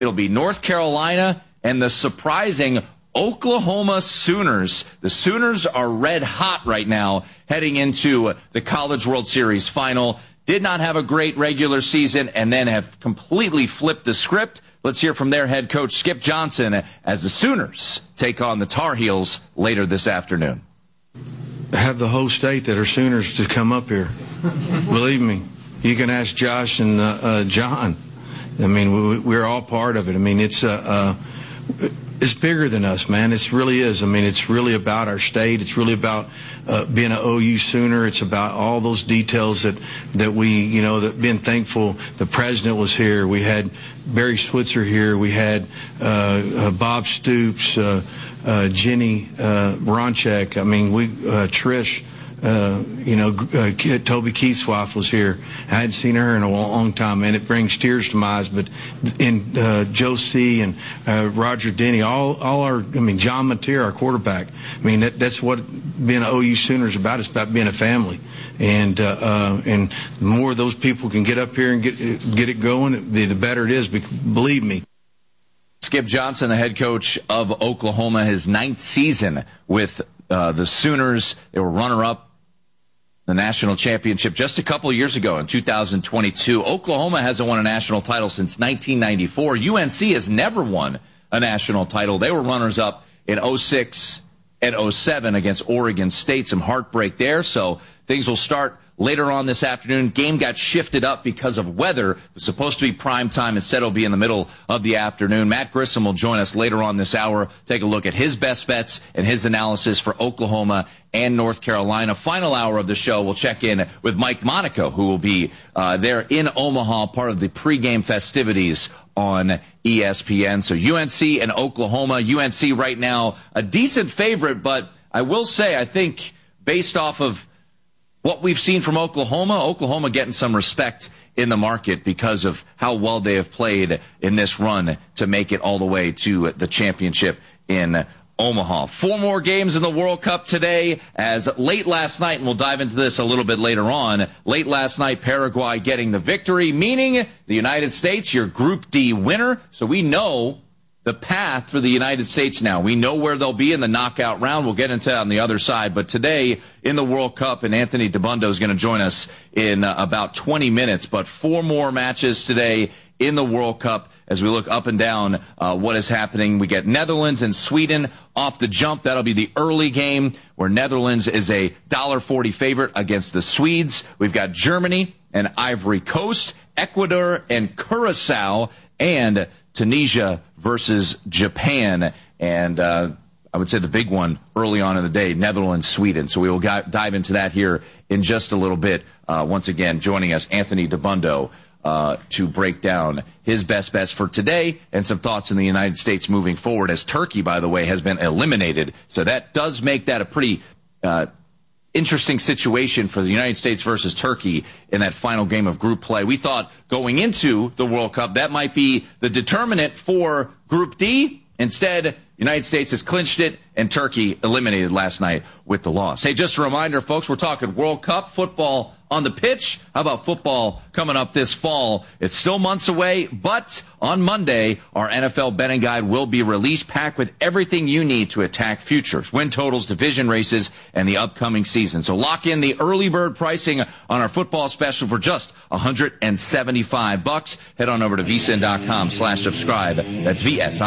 It'll be North Carolina and the surprising Oklahoma Sooners. The Sooners are red hot right now heading into the College World Series final. Did not have a great regular season and then have completely flipped the script. Let's hear from their head coach, Skip Johnson, as the Sooners take on the Tar Heels later this afternoon. Have the whole state that are Sooners to come up here. Believe me. You can ask Josh and John. I mean, we're all part of it. I mean, it's bigger than us, man. It really is. I mean, it's really about our state. It's really about being an OU Sooner. It's about all those details that we, that being thankful the president was here. We had Barry Switzer here. We had Bob Stoops, Jenny Bronchek. I mean, Trish. Toby Keithswife was here. I hadn't seen her in a long time, and it brings tears to my eyes. But Joe C. and Roger Denny, all John Mateer, our quarterback. I mean, that's what being an OU Sooner is about. It's about being a family, and the more of those people can get up here and get it going, the better it is. Believe me. Skip Johnson, the head coach of Oklahoma, his 9th season with the Sooners. They were runner-up the national championship just a couple of years ago in 2022. Oklahoma hasn't won a national title since 1994. UNC has never won a national title. They were runners-up in 06 and 07 against Oregon State. Some heartbreak there, so things will start later on this afternoon. Game got shifted up because of weather. It was supposed to be prime time. Instead, it'll be in the middle of the afternoon. Matt Grissom will join us later on this hour. Take a look at his best bets and his analysis for Oklahoma and North Carolina. Final hour of the show, we'll check in with Mike Monaco, who will be there in Omaha, part of the pregame festivities on ESPN. So UNC and Oklahoma. UNC right now a decent favorite, but I will say, I think based off of what we've seen from Oklahoma getting some respect in the market because of how well they have played in this run to make it all the way to the championship in Omaha. 4 more games in the World Cup today, as late last night, and we'll dive into this a little bit later on, late last night, Paraguay getting the victory, meaning the United States, your Group D winner. So we know the path for the United States now. We know where they'll be in the knockout round. We'll get into that on the other side. But today in the World Cup, and Anthony Dabbundo is going to join us in about 20 minutes. But 4 more matches today in the World Cup as we look up and down what is happening. We get Netherlands and Sweden off the jump. That'll be the early game where Netherlands is a $1.40 favorite against the Swedes. We've got Germany and Ivory Coast, Ecuador and Curacao, and Tunisia versus Japan. And I would say the big one early on in the day, Netherlands, Sweden. So we will dive into that here in just a little bit. Once again, joining us, Anthony Dabbundo, to break down his best bets for today and some thoughts in the United States moving forward, as Turkey, by the way, has been eliminated. So that does make that a pretty interesting situation for the United States versus Turkey in that final game of group play. We thought going into the World Cup that might be the determinant for Group D. Instead, United States has clinched it, and Turkey eliminated last night with the loss. Hey, just a reminder, folks, we're talking World Cup football on the pitch. How about football coming up this fall? It's still months away, but on Monday, our NFL betting guide will be released, packed with everything you need to attack futures, win totals, division races, and the upcoming season. So lock in the early bird pricing on our football special for just $175. Head on over to vsin.com/subscribe. That's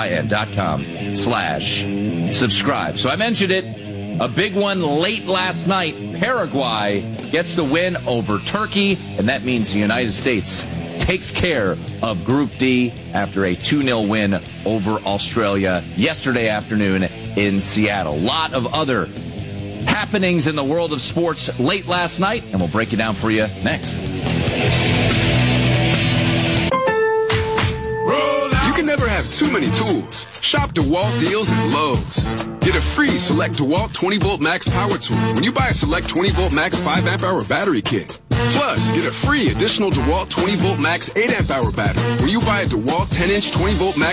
VSIN.com/subscribe. So I mentioned it. A big one late last night. Paraguay gets the win over Turkey, and that means the United States takes care of Group D after a 2-0 win over Australia yesterday afternoon in Seattle. A lot of other happenings in the world of sports late last night, and we'll break it down for you next. You can never have too many tools. Shop DeWalt deals at Lowe's. Get a free Select DeWalt 20-volt max power tool when you buy a Select 20-volt max 5-amp-hour battery kit. Plus, get a free additional DeWalt 20-volt max 8-amp-hour battery when you buy a DeWalt 10-inch 20-volt max